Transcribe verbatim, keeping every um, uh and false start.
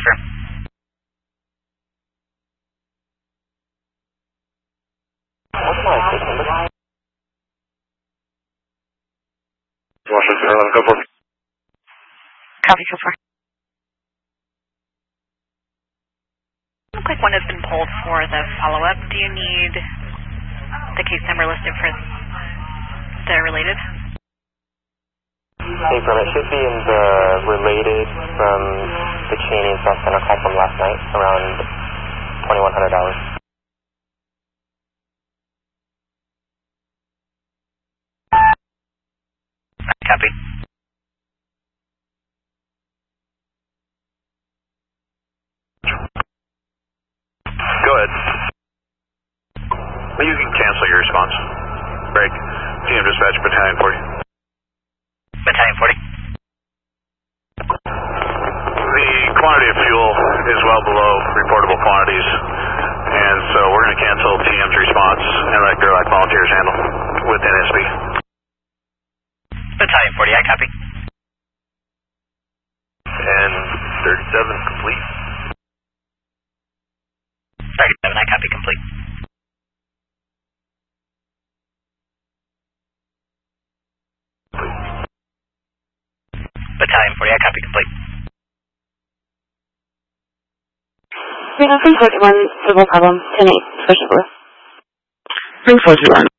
confirm. What's my case number? Washington Airlines, go for it. Copy, so far. Looks like one has been pulled for the follow-up. Do you need the case number listed for the related? Hey, from it should be in the related from the Cheney and South Center call from last night, around twenty-one hundred dollars. Copy. Go ahead. You can cancel your response. Break. T M dispatch battalion forty. Battalion forty. The quantity of fuel is well below reportable quantities, and so we're going to cancel T M's response and let Gerlach volunteers handle with N S B. Battalion forty, I copy. And thirty-seven complete. thirty-seven, I copy, complete. Battalion forty, I copy, complete. three forty-one, civil problem, ten eight, Scotia Blue. three four two one.